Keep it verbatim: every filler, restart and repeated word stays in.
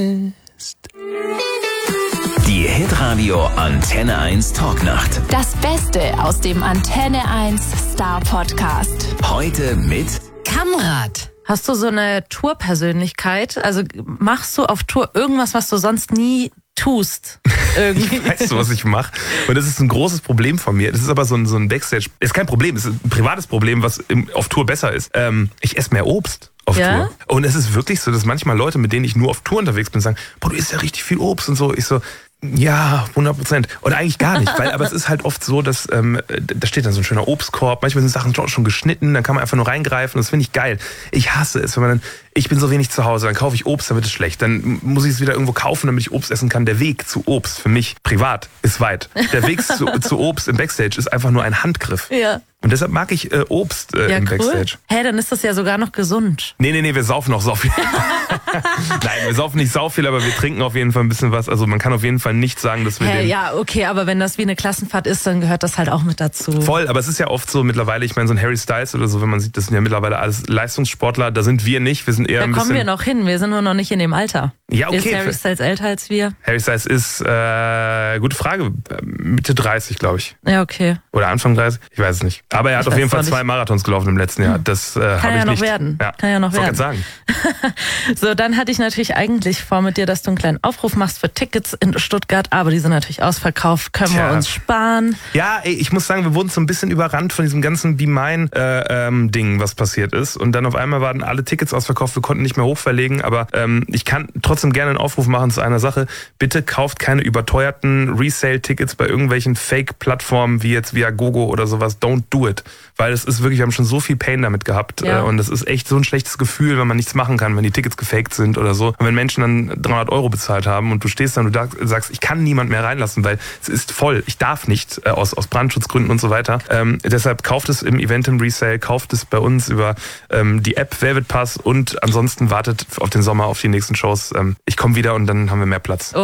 Die Hitradio Antenne eins Talknacht. Das Beste aus dem Antenne eins Star Podcast. Heute mit Kamrat. Hast du so eine Tourpersönlichkeit? Also machst du auf Tour irgendwas, was du sonst nie tust? Irgendwie. Weißt du, was ich mache? Und das ist ein großes Problem von mir. Das ist aber so ein, so ein Backstage. Ist kein Problem, es ist ein privates Problem, was im, auf Tour besser ist. Ähm, ich esse mehr Obst auf Ja? Tour. Und es ist wirklich so, dass manchmal Leute, mit denen ich nur auf Tour unterwegs bin, sagen, boah, du isst ja richtig viel Obst und so. Ich so, ja, hundert Prozent. Oder eigentlich gar nicht, weil aber es ist halt oft so, dass ähm, da steht dann so ein schöner Obstkorb. Manchmal sind Sachen schon geschnitten, dann kann man einfach nur reingreifen. Das finde ich geil. Ich hasse es, wenn man dann, ich bin so wenig zu Hause, dann kaufe ich Obst, dann wird es schlecht. Dann muss ich es wieder irgendwo kaufen, damit ich Obst essen kann. Der Weg zu Obst für mich privat ist weit. Der Weg zu, zu Obst im Backstage ist einfach nur ein Handgriff. Ja. Und deshalb mag ich äh, Obst äh, Ja, im cool. Backstage. Hä, hey, dann ist das ja sogar noch gesund. Nee, nee, nee, wir saufen noch so viel. Nein, wir saufen nicht so viel, aber wir trinken auf jeden Fall ein bisschen was. Also man kann auf jeden Fall nicht sagen, dass wir Hä, hey, den... ja, okay, aber wenn das wie eine Klassenfahrt ist, dann gehört das halt auch mit dazu. Voll, aber es ist ja oft so mittlerweile, ich meine, so ein Harry Styles oder so, wenn man sieht, das sind ja mittlerweile alles Leistungssportler, da sind wir nicht, wir sind eher Da ein kommen bisschen... wir noch hin, wir sind nur noch nicht in dem Alter. Ja, okay. Ist Harry Styles älter als wir? Harry Styles ist, äh, gute Frage, Mitte dreißig, glaube ich. Ja, okay. Oder Anfang dreißig, ich weiß es nicht. Aber er hat Ich auf jeden weiß Fall auch nicht. zwei Marathons gelaufen im letzten Jahr. Das äh, habe Kann ich ja noch nicht. werden. Ja. Kann ja noch Ich wollte werden. gerade sagen. So, dann hatte ich natürlich eigentlich vor mit dir, dass du einen kleinen Aufruf machst für Tickets in Stuttgart, aber die sind natürlich ausverkauft, können Tja. wir uns sparen. Ja, ey, ich muss sagen, wir wurden so ein bisschen überrannt von diesem ganzen Be Mine äh, ähm, Ding, was passiert ist. Und dann auf einmal waren alle Tickets ausverkauft, wir konnten nicht mehr hochverlegen. Aber ähm, ich kann trotzdem gerne einen Aufruf machen zu einer Sache. Bitte kauft keine überteuerten Resale-Tickets bei irgendwelchen Fake-Plattformen wie jetzt Viagogo oder sowas. Don't do it. Weil es ist wirklich, wir haben schon so viel Pain damit gehabt. Ja. Äh, und es ist echt so ein schlechtes Gefühl, wenn man nichts machen kann, wenn die Tickets gefaked sind oder so. Und wenn Menschen dann dreihundert Euro bezahlt haben und du stehst dann und du sagst, ich kann niemand mehr reinlassen, weil es ist voll. Ich darf nicht, äh, aus, aus Brandschutzgründen und so weiter. Ähm, deshalb kauft es im Event im Resale, kauft es bei uns über ähm, die App Velvet Pass und ansonsten wartet auf den Sommer, auf die nächsten Shows. Ähm, ich komme wieder und dann haben wir mehr Platz.